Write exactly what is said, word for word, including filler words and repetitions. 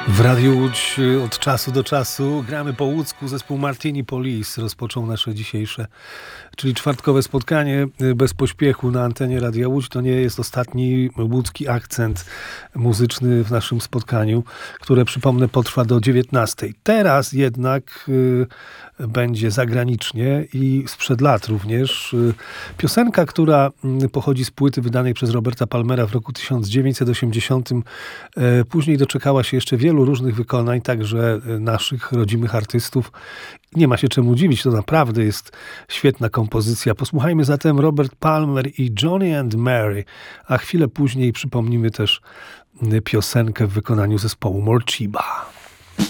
W Radiu Łódź od czasu do czasu gramy po łódzku. Zespół Martini Police rozpoczął nasze dzisiejsze, czyli czwartkowe spotkanie bez pośpiechu na antenie Radia Łódź. To nie jest ostatni łódzki akcent muzyczny w naszym spotkaniu, które, przypomnę, potrwa do dziewiętnastej. Teraz jednak y, będzie zagranicznie i sprzed lat również. Y, piosenka, która pochodzi z płyty wydanej przez Roberta Palmera w roku tysiąc dziewięćset osiemdziesiątym. Y, później doczekała się jeszcze wielu różnych wykonań, także naszych rodzimych artystów. Nie ma się czemu dziwić, to naprawdę jest świetna kompozycja. Posłuchajmy zatem Robert Palmer i Johnny and Mary, a chwilę później przypomnimy też piosenkę w wykonaniu zespołu Morcheeba.